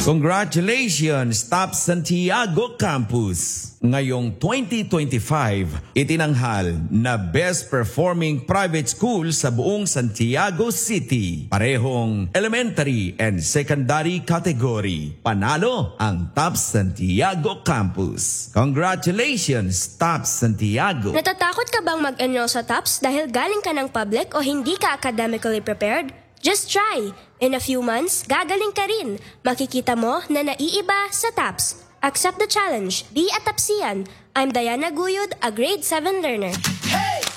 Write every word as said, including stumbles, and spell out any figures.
Congratulations, Top Santiago Campus! Ngayong twenty twenty-five, itinanghal na Best Performing Private School sa buong Santiago City. Parehong elementary and secondary category. Panalo ang Top Santiago Campus. Congratulations, Top Santiago! Natatakot ka bang mag-enroll sa TOPS dahil galing ka ng public o hindi ka academically prepared? Just try! In a few months, gagaling ka rin. Makikita mo na naiiba sa TOPS. Accept the challenge. Be a Topsian. I'm Diana Guyod, a grade seven learner.